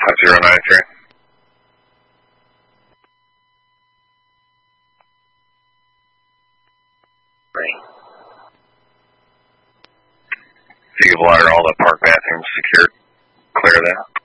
093. If you give water, all the park bathrooms secured. Clear that.